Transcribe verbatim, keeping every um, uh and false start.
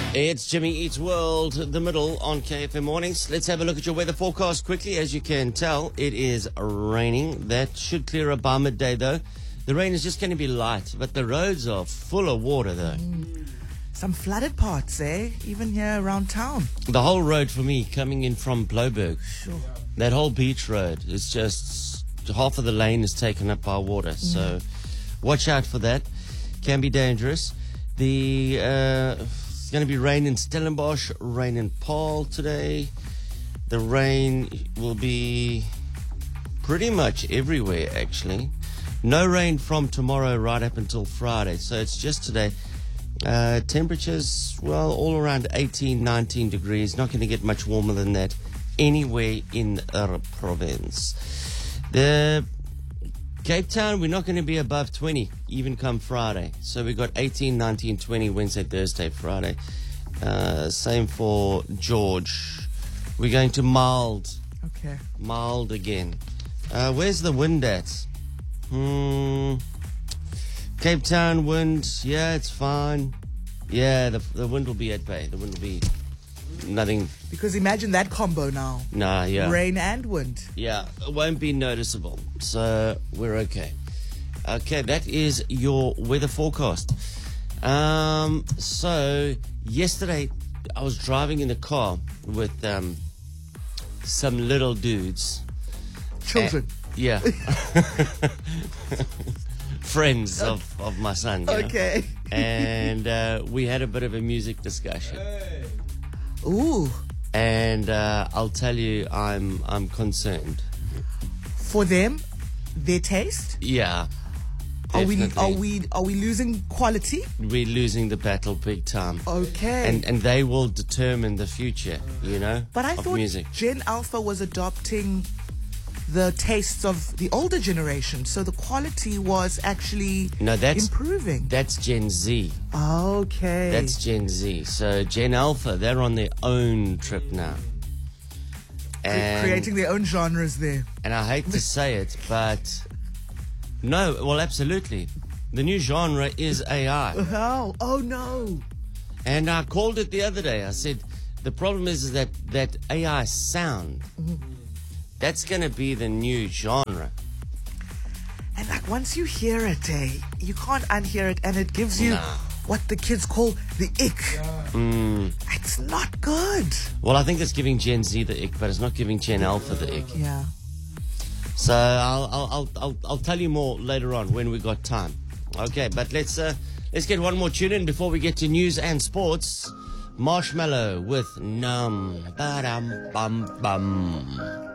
It's Jimmy Eats World, the middle on K F M Mornings. Let's have a look at your weather forecast quickly. As you can tell, it is raining. That should clear up by midday, though. The rain is just going to be light, but the roads are full of water, though. Mm. Some flooded parts, eh? Even here around town. The whole road for me, coming in from Blouberg, Sure. that whole beach road is just, half of the lane is taken up by water. Mm. So watch out for that. Can be dangerous. The... Uh, It's going to be rain in Stellenbosch, rain in Paarl today. The rain will be pretty much everywhere, actually. No rain from tomorrow right up until Friday. So it's just today. Uh, temperatures, well, all around eighteen, nineteen degrees. Not going to get much warmer than that anywhere in the province. The Cape Town, we're not going to be above twenty, even come Friday. So we've got eighteen, nineteen, twenty, Wednesday, Thursday, Friday. Uh, same for George. We're going to mild. Okay. Mild again. Uh, where's the wind at? Hmm. Cape Town wind, yeah, it's fine. Yeah, the, the wind will be at bay. The wind will be nothing. Because imagine that combo now. Nah, yeah. Rain and wind. Yeah, it won't be noticeable. So we're okay. Okay, that is your weather forecast. Um, so yesterday I was driving in the car with um, some little dudes. Children. Uh, yeah. Friends of, of my son. You know? Okay. And uh, we had a bit of a music discussion. Ooh. And uh, I'll tell you, I'm I'm concerned. For them, their taste? Yeah. Are we definitely. are we are we losing quality? We're losing the battle big time. Okay. And and they will determine the future, you know, but I of thought music. Gen Alpha was adopting the tastes of the older generation, so the quality was actually No, that's improving. That's Gen Z. Okay. That's Gen Z. So Gen Alpha, they're on their own trip now. And, creating their own genres there. and I hate to say it, but no, well, absolutely. The new genre is A I. Oh, oh no. And I called it the other day. I said, the problem is, is that, that A I sound, mm-hmm. that's going to be the new genre. And like once you hear it, eh, you can't unhear it, and it gives you Nah. what the kids call the ick. Mm. It's not good. Well, I think it's giving Gen Z the ick, but it's not giving Gen Alpha the ick. Yeah. So I'll I'll I'll I'll, I'll tell you more later on when we got time. Okay, but let's uh, let's get one more tune in before we get to news and sports. Marshmallow with Numb. Ba-dum bum bum.